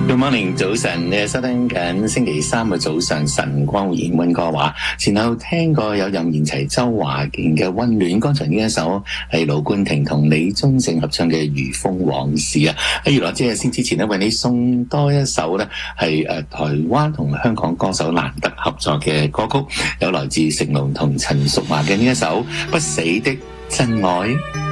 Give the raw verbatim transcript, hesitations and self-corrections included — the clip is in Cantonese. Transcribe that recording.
Good morning，早晨，你係收聽緊星期三嘅早上晨光會溫哥華。前後聽過有任賢齊、周華健嘅溫暖，剛才呢一首係盧冠廷同李宗盛合唱嘅《如風往事》啊。喺娛樂即係先之前咧，為你送多一首咧係誒台灣同香港歌手難得合作嘅歌曲，有來自成龍同陳淑樺嘅呢一首《不死的真愛》。